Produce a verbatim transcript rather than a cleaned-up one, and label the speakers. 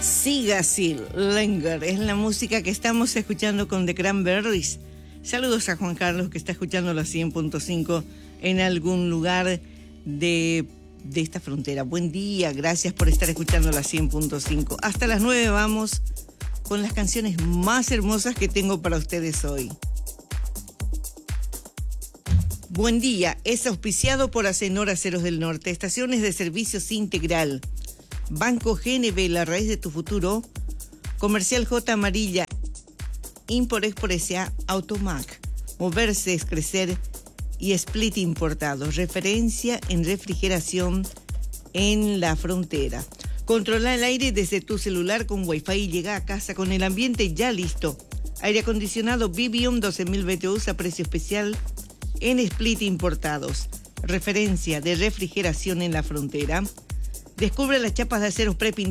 Speaker 1: Sigasil Linger es la música que estamos escuchando con The Cranberries. Saludos a Juan Carlos, que está escuchando la cien punto cinco en algún lugar de, de esta frontera. Buen día, gracias por estar escuchando la cien punto cinco. Hasta las nueve vamos con las canciones más hermosas que tengo para ustedes hoy. Buen día es auspiciado por Acenor Aceros del Norte, estaciones de servicios integral. Banco G N B, la raíz de tu futuro. Comercial J Amarilla. Import Export S A. Automac. Moverse es crecer. Y Split Importados. Referencia en refrigeración en la frontera. Controla el aire desde tu celular con Wi-Fi y llega a casa con el ambiente ya listo. Aire acondicionado Vivium doce mil B T Us a precio especial en Split Importados. Referencia de refrigeración en la frontera. Descubre las chapas de aceros prepintados